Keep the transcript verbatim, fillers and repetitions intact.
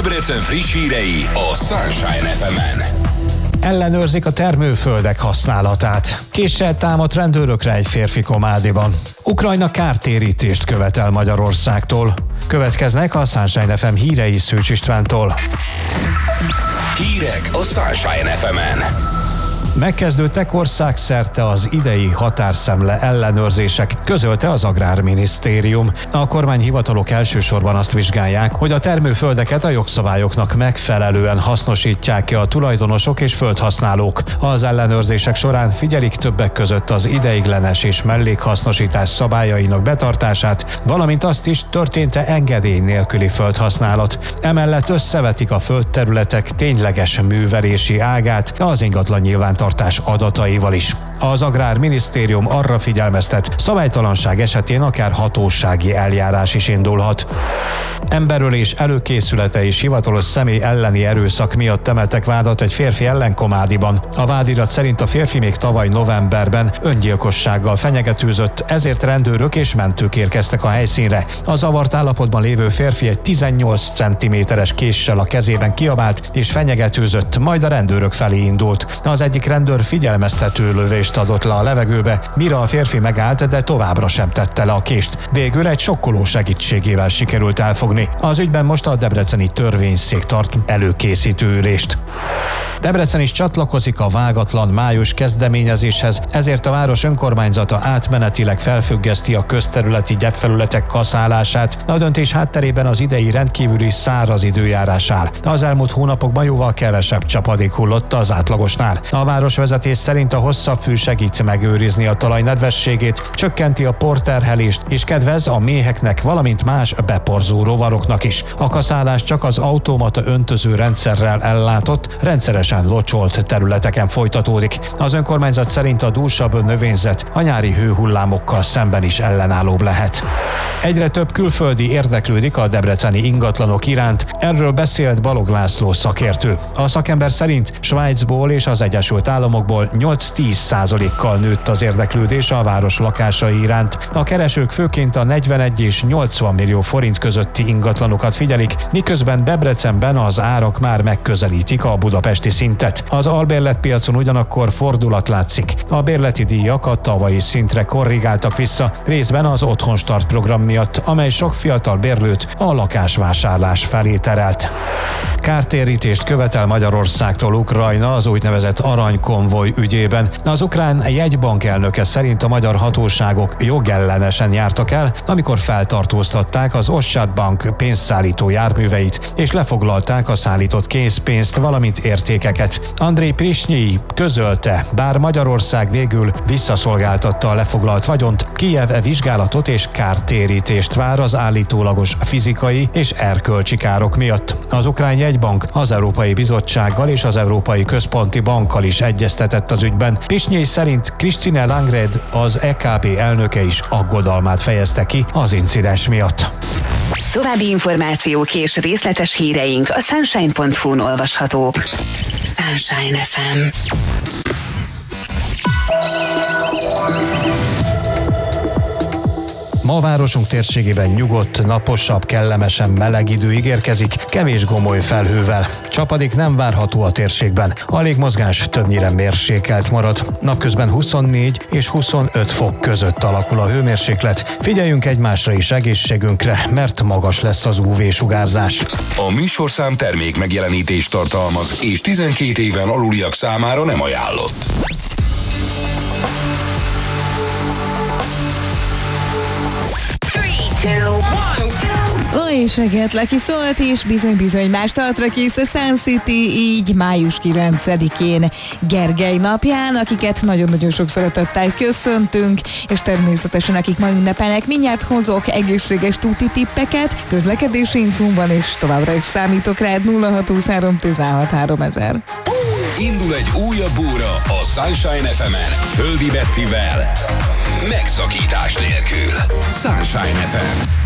Debrecen friss hírei a Sunshine ef emen. Ellenőrzik a termőföldek használatát. Késsel támadt rendőrökre egy férfi Komádiban. Ukrajna kártérítést követel Magyarországtól. Következnek a Sunshine ef em hírei Szőcs Istvántól. Hírek a Sunshine ef emen. Megkezdődtek országszerte az idei határszemle ellenőrzések, közölte az Agrárminisztérium. A kormányhivatalok elsősorban azt vizsgálják, hogy a termőföldeket a jogszabályoknak megfelelően hasznosítják-e a tulajdonosok és földhasználók. Az ellenőrzések során figyelik többek között az ideiglenes és mellékhasznosítás szabályainak betartását, valamint azt is, történt-e engedély nélküli földhasználat. Emellett összevetik a földterületek tényleges művelési ágát az ingatlan nyilvántartásával adataival is. Az Agrárminisztérium arra figyelmeztet, szabálytalanság esetén akár hatósági eljárás is indulhat. Emberölés előkészülete és hivatalos személy elleni erőszak miatt emeltek vádat egy férfi ellen Komádiban. A vádirat szerint a férfi még tavaly novemberben öngyilkossággal fenyegetőzött, ezért rendőrök és mentők érkeztek a helyszínre. A zavart állapotban lévő férfi egy tizennyolc centiméteres késsel a kezében kiabált és fenyegetőzött, majd a rendőrök felé indult. Az egyik rendőr figyelmeztető lövést adott le a levegőbe, mire a férfi megállt, de továbbra sem tette le a kést. Végül egy sokkoló segítségével sikerült elfogni. Az ügyben most a debreceni törvényszék tart előkészítő ülést. Debrecen is csatlakozik a vágatlan május kezdeményezéshez, ezért a város önkormányzata átmenetileg felfüggeszti a közterületi gyepfelületek kaszálását. A döntés hátterében az idei rendkívüli száraz időjárás áll. Az elmúlt hónapokban jóval kevesebb csapadék hullott az átlagosnál. A városvezetés szerint a hosszabb fű segít megőrizni a talaj nedvességét, csökkenti a porterhelést és kedvez a méheknek, valamint más beporzó rovaroknak is. A kaszálás csak az automata öntöző rendszerrel ellátott, rendszeresen locsolt területeken folytatódik. Az önkormányzat szerint a dúsabb növényzet a nyári hőhullámokkal szemben is ellenállóbb lehet. Egyre több külföldi érdeklődik a debreceni ingatlanok iránt, erről beszélt Balog László szakértő. A szakember szerint Svájcból és az Egyesült Államokból nyolc-tíz százalékkal nőtt az érdeklődés a város lakásai iránt. A keresők főként a negyvenegy és nyolcvan millió forint közötti ingatlanokat figyelik, miközben Debrecenben az árak már megközelítik a budapesti szintet. Az albérletpiacon ugyanakkor fordulat látszik. A bérleti díjak a tavalyi szintre korrigáltak vissza, részben az Otthonstart program miatt, amely sok fiatal bérlőt a lakásvásárlás felé terelt. Kártérítést követel Magyarországtól Ukrajna az úgynevezett aranykonvoj ügyében. Az ukrán jegybank elnöke szerint a magyar hatóságok jogellenesen jártak el, amikor feltartóztatták az Oschad Bank pénzszállító járműveit, és lefoglalták a szállított készpénzt, valamint értékeket. Andrej Prisnyij közölte, bár Magyarország végül visszaszolgáltatta a lefoglalt vagyont, Kijev vizsgálatot és kártérítést vár az állítólagos fizikai és erkölcsi károk miatt. Az ukrán jegybank az Európai Bizottsággal és az Európai Központi Bankkal is egyeztetett az ügyben. Prisnyij szerint Christine Langred, az é ká bé elnöke is aggodalmát fejezte ki az incidens miatt. További információk és részletes híreink a sunshine pont hu-n olvashatók. Sunshine ef em. Ma városunk térségében nyugodt, naposabb, kellemesen meleg idő ígérkezik, kevés gomoly felhővel. Csapadék nem várható a térségben. A légmozgás többnyire mérsékelt marad. Napközben huszonnégy és huszonöt fok között alakul a hőmérséklet. Figyeljünk egymásra és egészségünkre, mert magas lesz az ú vé-sugárzás. A műsorszám termék megjelenítést tartalmaz, és tizenkét éven aluliak számára nem ajánlott. Ó, és reggelt Laki szólt, és bizony-bizony más tartra kész a Sun City, így május kilencedikén Gergely napján, akiket nagyon-nagyon sok szeretettel köszöntünk, és természetesen akik ma ünnepelnek, mindjárt hozok egészséges tuti tippeket, közlekedési infóban, és továbbra is számítok rád nulla hat huszonhárom tizenhat háromezer. Indul egy újabb óra a Sunshine ef emen, Földi Bettivel, megszakítás nélkül. Sunshine ef em.